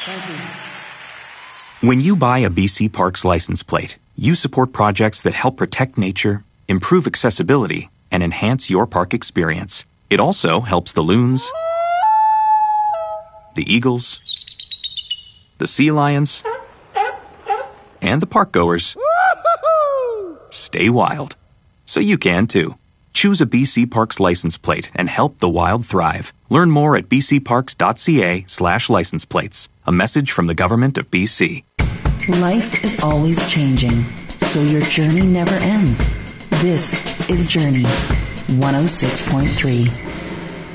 Thank you. When you buy a BC Parks license plate, you support projects that help protect nature, improve accessibility, and enhance your park experience. It also helps the loons, the eagles, the sea lions, and the park goers stay wild. So you can too. Choose a BC Parks license plate and help the wild thrive. Learn more at bcparks.ca/license plates. A message from the Government of BC. Life is always changing, so your journey never ends. This is Journey 106.3.